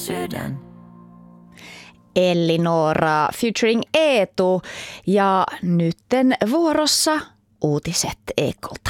sydän. Elinora featuring Eetu ja nytten vuorossa uutiset Ekolta.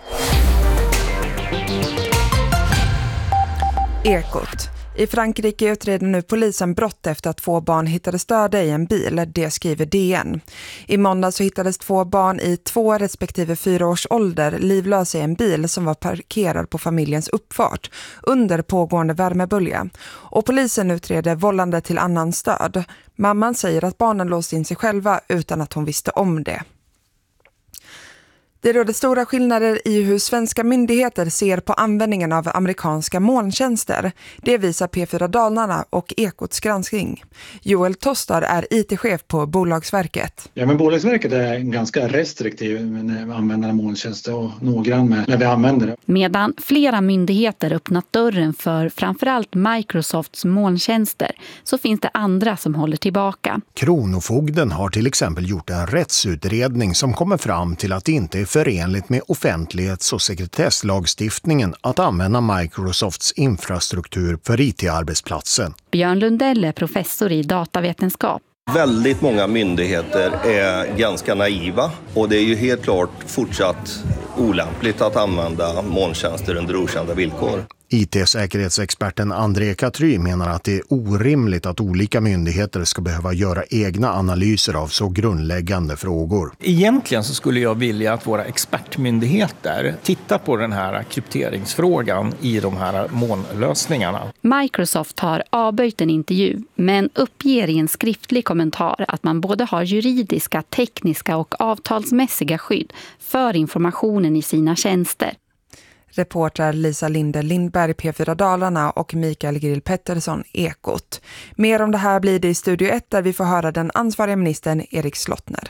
Ekot. I Frankrike utreder nu polisen brott efter att 2 barn hittades döda i en bil, det skriver DN. I måndag så hittades 2 barn i 2 respektive 4 års ålder livlösa i en bil som var parkerad på familjens uppfart under pågående värmebölja. Och polisen utreder vållande till annan stöd. Mamman säger att barnen låst in sig själva utan att hon visste om det. Det råder stora skillnader i hur svenska myndigheter ser på användningen av amerikanska molntjänster. Det visar P4 Dalarna och Ekots granskning. Joel Tostar är IT-chef på Bolagsverket. Ja, men Bolagsverket är ganska restriktiv med att använda molntjänster och noggrann med när vi använder det. Medan flera myndigheter öppnat dörren för framförallt Microsofts molntjänster så finns det andra som håller tillbaka. Kronofogden har till exempel gjort en rättsutredning som kommer fram till att det inte är förenligt med offentlighets- och sekretesslagstiftningen att använda Microsofts infrastruktur för IT-arbetsplatsen. Björn Lundell är professor i datavetenskap. Väldigt många myndigheter är ganska naiva och det är ju helt klart fortsatt olämpligt att använda molntjänster under okända villkor. IT-säkerhetsexperten André Katry menar att det är orimligt att olika myndigheter ska behöva göra egna analyser av så grundläggande frågor. Egentligen så skulle jag vilja att våra expertmyndigheter tittar på den här krypteringsfrågan i de här molnlösningarna. Microsoft har avböjt en intervju men uppger i en skriftlig kommentar att man både har juridiska, tekniska och avtalsmässiga skydd för informationen i sina tjänster. Reportrar Lisa Linde Lindberg, P4 Dalarna och Mikael Grill Pettersson, Ekot. Mer om det här blir det i Studio 1 där vi får höra den ansvariga ministern Erik Slottner.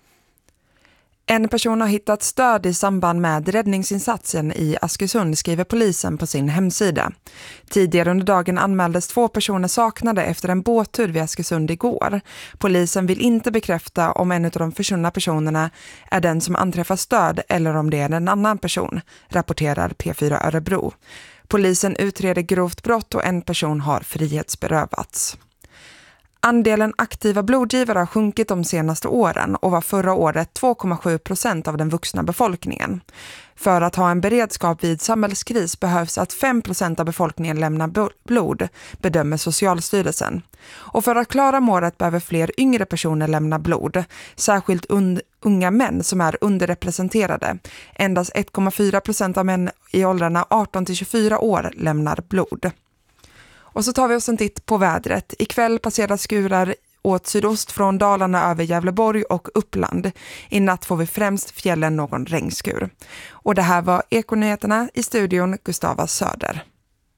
En person har hittat stöd i samband med räddningsinsatsen i Askersund, skriver polisen på sin hemsida. Tidigare under dagen anmäldes 2 personer saknade efter en båttur vid Askersund igår. Polisen vill inte bekräfta om en av de försvunna personerna är den som anträffar stöd eller om det är en annan person, rapporterar P4 Örebro. Polisen utreder grovt brott och en person har frihetsberövats. Andelen aktiva blodgivare har sjunkit de senaste åren och var förra året 2,7% av den vuxna befolkningen. För att ha en beredskap vid samhällskris behövs att 5% av befolkningen lämnar blod, bedömer Socialstyrelsen. Och för att klara målet behöver fler yngre personer lämna blod, särskilt unga män som är underrepresenterade. Endast 1,4% av män i åldrarna 18-24 år lämnar blod. Och så tar vi oss en titt på vädret. Ikväll passerar skurar åt sydost från Dalarna över Gävleborg och Uppland. I natt får vi främst fjällen någon regnskur. Och det här var Ekonyheterna, i studion Gustava Söder.